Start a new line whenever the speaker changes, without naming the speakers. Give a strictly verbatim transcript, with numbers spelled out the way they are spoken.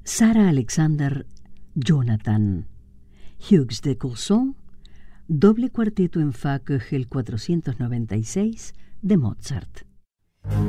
Sarah Alexander Jonathan. Hugues de Courson, doble cuarteto en fa Köchel cuatrocientos noventa y seis de Mozart.